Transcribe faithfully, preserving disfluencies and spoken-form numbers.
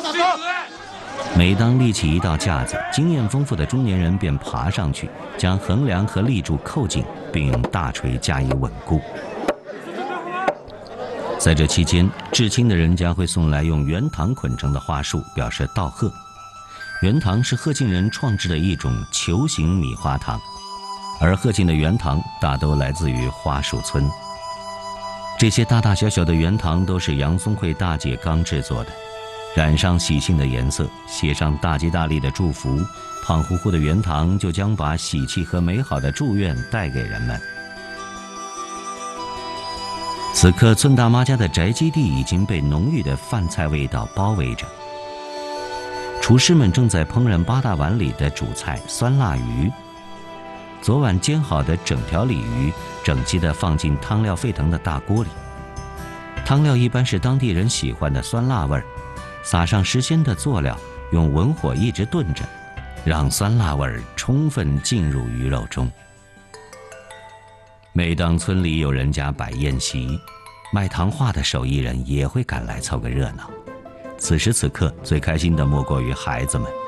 每当立起一道架子，经验丰富的中年人便爬上去，将横梁和立柱扣紧，并用大锤加以稳固。在这期间，至亲的人家会送来用圆糖捆成的花束，表示道贺。圆糖是贺晋人创制的一种球形米花糖，而贺晋的圆糖大都来自于花树村。这些大大小小的圆糖都是杨松会大姐刚制作的，染上喜庆的颜色，写上大吉大利的祝福，胖乎乎的圆糖就将把喜气和美好的祝愿带给人们。此刻，村大妈家的宅基地已经被浓郁的饭菜味道包围着。厨师们正在烹饪八大碗里的主菜酸辣鱼。昨晚煎好的整条鲤鱼，整齐地放进汤料沸腾的大锅里。汤料一般是当地人喜欢的酸辣味儿，撒上时鲜的佐料，用文火一直炖着，让酸辣味儿充分进入鱼肉中。每当村里有人家摆宴席，卖糖画的手艺人也会赶来凑个热闹。此时此刻，最开心的莫过于孩子们。